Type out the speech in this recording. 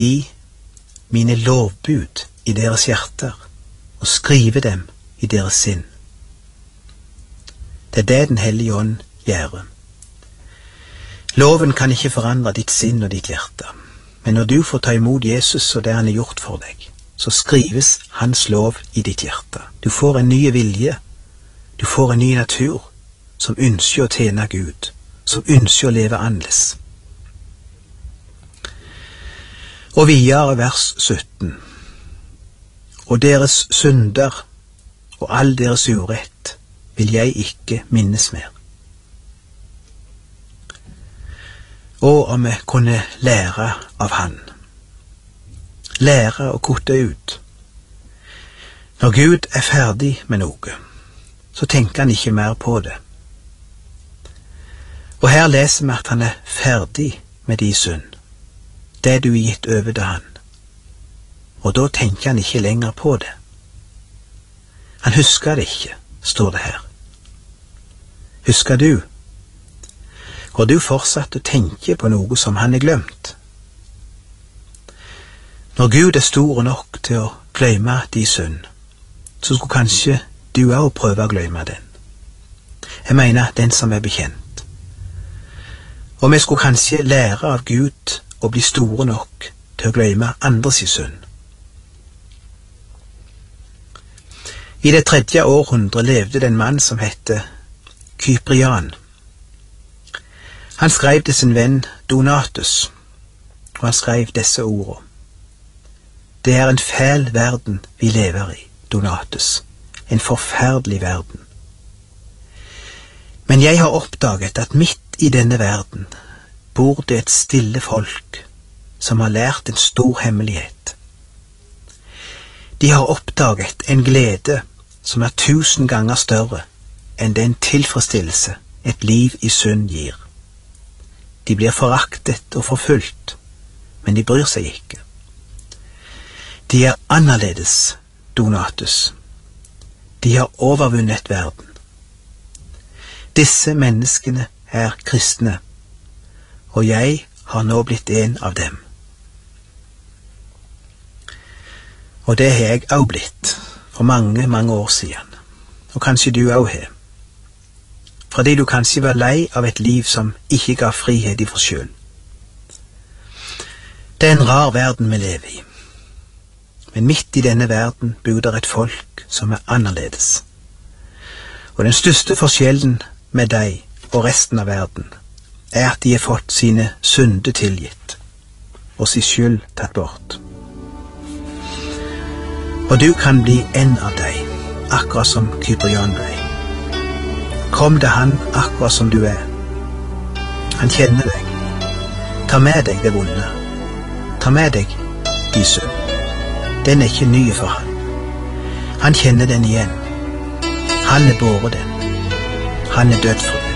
i mine lovbud i deres hjerter og skrive dem i deres sinn. Det er det Den hellige ånd gjør. Loven kan ikke forandre ditt sinn og ditt hjerte, men når du får ta imot Jesus og det han har gjort for deg, så skrives hans lov i ditt hjerte. Du får en ny vilje, du får en ny natur som ønsker å tjene Gud, som ønsker å leve annerledes. Og videre vers 17. Og deres synder og all deres urett vil jeg ikke minnes mer. Og om vi kunne lære av han. Lære å kutte ut. Når Gud er ferdig med noe, så tenker han ikke mer på det. Og her leser vi at han er ferdig med din synd, det du er gitt over til han. Og da tenker han ikke lenger på det. Han husker det ikke, står det her. Husker du? Går du fortsatt og tenker på noe som han er glemt? Når Gud er stor nok til å glemme din synd, så skulle kanskje du også prøve å glemme den. Jeg mener den som er bekjent. Og vi skulle kanskje lære av Gud å bli store nok til å glemme andres synd. I det 3. århundre levde det en mann som hette Kyprian. Han skrev til sin venn Donatus, og han skrev disse ordene. Det er en fæl verden vi lever i, Donatus, en forferdelig verden. Men jeg har oppdaget at midt i denne verden bor det et stille folk som har lært en stor hemmelighet. De har oppdaget en glede som er 1000 ganger større enn den tilfredsstillelse et liv i synd gir. De blir foraktet og forfulgt, men de bryr seg ikke. De er annerledes, Donatus. De har overvunnet verden. Disse menneskene er kristne, og jeg har nå blitt en av dem. Og det har jeg også blitt, for mange, mange år siden. Og kanskje du også har. Fordi du kanskje var lei av et liv som ikke ga frihet i for skyld. Det er en rar verden vi lever i. Men midt i denne verden bor det et folk som er annerledes. Og den største forskjellen med deg og resten av verden er at de har fått sine synder tilgitt og sin skyld tatt bort. Og du kan bli en av deg, akkurat som Kyprian ble. Kom til han akkurat som du er. Han kjenner deg. Ta med deg det vonde. Ta med deg din synd. Den er ikke ny for han. Han kjenner den igjen. Han er båret den. Han er død for den.